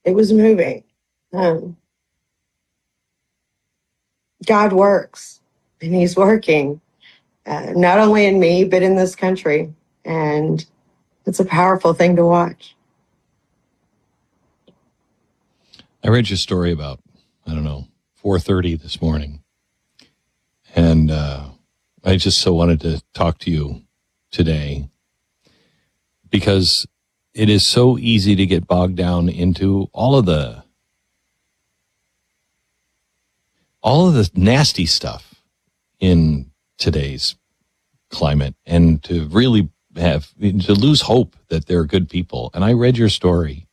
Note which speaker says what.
Speaker 1: It was moving. Um, God works, and He's working, not only in me, but in this country. And it's a powerful thing to watch.
Speaker 2: I read your story about, 4:30 this morning. And I just so wanted to talk to you today because it is so easy to get bogged down into all of the nasty stuff in today's climate, and to really to lose hope that there are good people. And I read your story,